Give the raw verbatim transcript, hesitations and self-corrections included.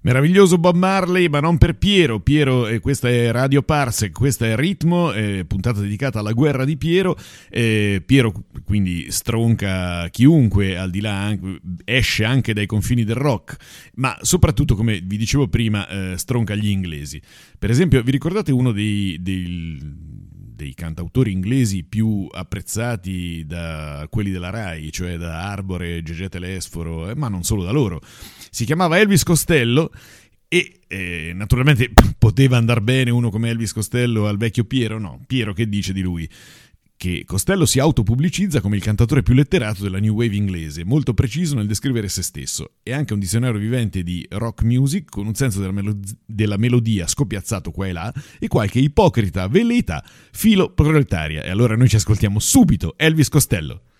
Meraviglioso Bob Marley, ma non per Piero. Piero, eh, questa è Radio Parsec, questa è Ritmo, eh, puntata dedicata alla guerra di Piero. Eh, Piero quindi stronca chiunque, al di là, anche, esce anche dai confini del rock, ma soprattutto, come vi dicevo prima, eh, stronca gli inglesi. Per esempio, vi ricordate uno dei, dei, dei cantautori inglesi più apprezzati da quelli della Rai, cioè da Arbore, Gegè Telesforo, eh, ma non solo da loro? Si chiamava Elvis Costello e eh, naturalmente poteva andar bene uno come Elvis Costello al vecchio Piero? No, Piero che dice di lui? Che Costello si autopubblicizza come il cantatore più letterato della New Wave inglese, molto preciso nel descrivere se stesso. È anche un dizionario vivente di rock music, con un senso della, melo- della melodia scopiazzato qua e là, e qualche ipocrita velleità filo proletaria. E allora noi ci ascoltiamo subito Elvis Costello.